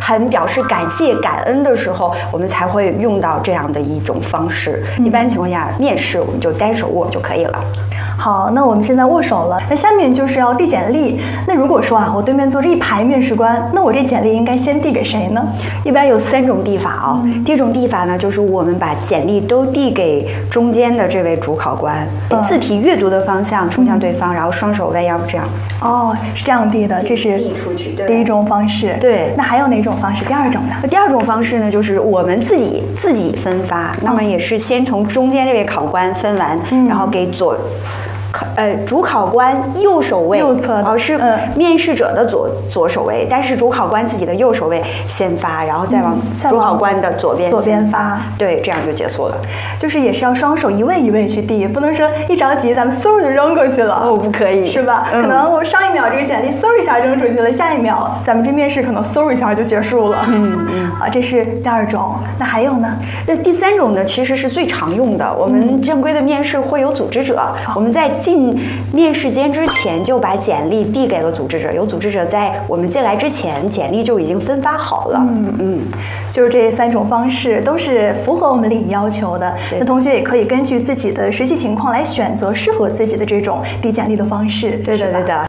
很表示感谢、感恩的时候，我们才会用到这样的一种方式。一般情况下，面试我们就单手握就可以了。 好，那我们现在握手了，那下面就是要递简历。那如果说我对面坐着一排面试官，那我这简历应该先递给谁呢？ 一般有3种递法哦。第一种递法呢，就是我们把简历都递给中间的这位主考官，字体阅读的方向冲向对方，然后双手弯腰这样。 哦，是这样递的，这是递出去，对， 第一种方式。 对， 那还有哪种方式？第二种呢？ 第二种方式呢，就是我们自己分发，那么也是先从中间这位考官分完，然后给主考官右手位， 右侧的， 是面试者的左手位，但是主考官自己的右手位先发，然后再往主考官的左边发，对，这样就结束了。 就是也是要双手一位一位去递，不能说一着急咱们嗖就扔过去了。 哦，不可以， 是吧？可能我上一秒这个简历嗖一下扔出去了，下一秒咱们这面试可能嗖一下就结束了。这是第二种。那还有呢？ 那第3种呢，其实是最常用的。我们正规的面试会有组织者，我们在进面试间之前就把简历递给了组织者，有组织者在我们进来之前，简历就已经分发好了。 就是这3种方式都是符合我们礼仪要求的。那同学也可以根据自己的实际情况来选择适合自己的这种递简历的方式。 对的，对的。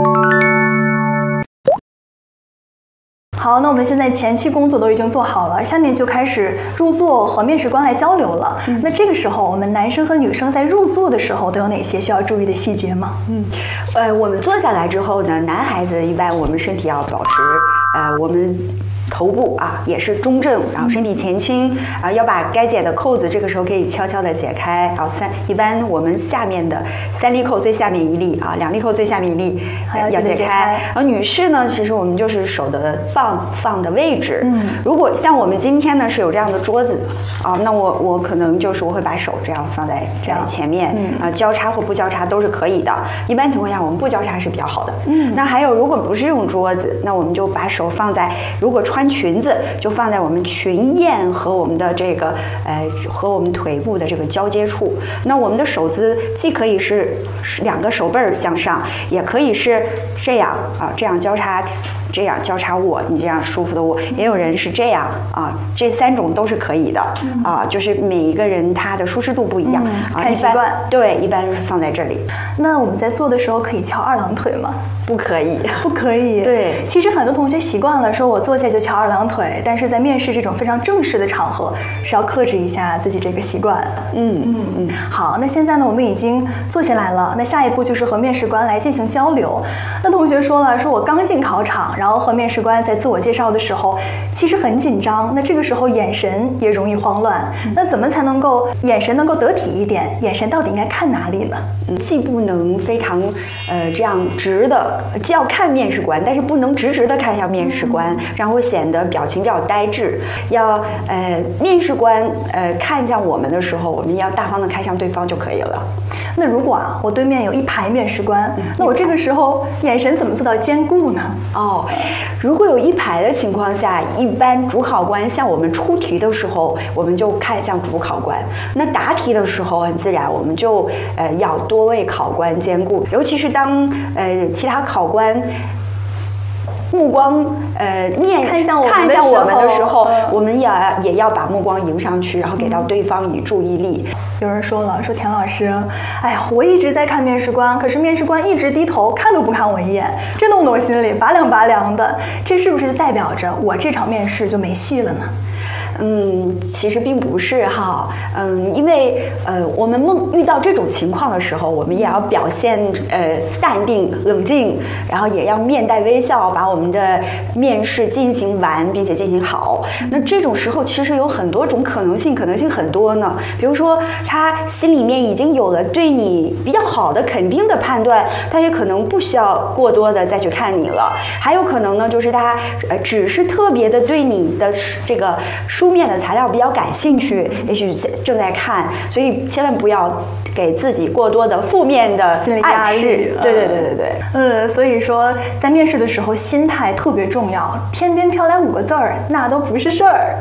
好，那我们现在前期工作都已经做好了，下面就开始入座和面试官来交流了。那这个时候，我们男生和女生在入座的时候都有哪些需要注意的细节吗？ 我们坐下来之后呢，男孩子一般我们身体要保持，我们头部也是中正，然后身体前倾，要把该解的扣子这个时候可以悄悄的解开。然后一般我们下面的3粒扣最下面1粒2粒扣最下面1粒要解开。然后女士呢，其实我们就是手的放的位置。如果像我们今天呢是有这样的桌子那我可能就是我会把手这样放在前面，交叉或不交叉都是可以的。一般情况下我们不交叉是比较好的。那还有如果不是用桌子，那我们就把手放在，如果穿裙子就放在我们裙沿和我们的这个和我们腿部的这个交接处。那我们的手姿既可以是2个手背向上，也可以是这样这样交叉握，你这样舒服的握。也有人是这样这3种都是可以的就是每一个人他的舒适度不一样看习惯。 对，一般放在这里。 那我们在做的时候可以翘2郎腿吗？ 不可以， 不可以。 对， 其实很多同学习惯了说我坐下就翘2郎腿，但是在面试这种非常正式的场合是要克制一下自己这个习惯。好，那现在呢我们已经坐下来了，那下一步就是和面试官来进行交流。那同学说了，说我刚进考场，然后和面试官在自我介绍的时候其实很紧张，那这个时候眼神也容易慌乱。那怎么才能够眼神能够得体一点？眼神到底应该看哪里呢？ 既不能非常这样直的，既要看面试官，但是不能直的看向面试官，然后显得表情比较呆滞。要面试官看向我们的时候，我们要大方的看向对方就可以了。 那如果我对面有一排面试官，那我这个时候眼神怎么做到兼顾呢？ 如果有一排的情况下，一般主考官向我们出题的时候，我们就看向主考官。那答题的时候，很自然我们就要多位考官兼顾，尤其是当其他考官目光看向我们的时候，我们也要把目光迎上去，然后给到对方以注意力。 有人说了，说田老师，哎呀，我一直在看面试官，可是面试官一直低头，看都不看我一眼，这弄得我心里拔凉的。这是不是代表着我这场面试就没戏了呢？ 其实并不是哈，因为我们遇到这种情况的时候，我们也要表现淡定冷静，然后也要面带微笑，把我们的面试进行完，并且进行好。那这种时候其实有很多种可能性很多呢。比如说他心里面已经有了对你比较好的肯定的判断，他也可能不需要过多的再去看你了。还有可能呢，就是他只是特别的对你的这个书面的材料比较感兴趣，也许正在看，所以千万不要给自己过多的负面的心理压力。 对。 所以说在面试的时候心态特别重要，天边飘来5个字儿，那都不是事儿。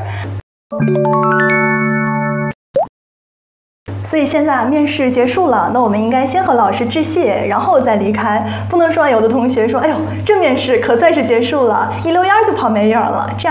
所以现在面试结束了，那我们应该先和老师致谢，然后再离开，不能说有的同学说，哎呦，这面试可算是结束了，一溜烟就跑没影了，这样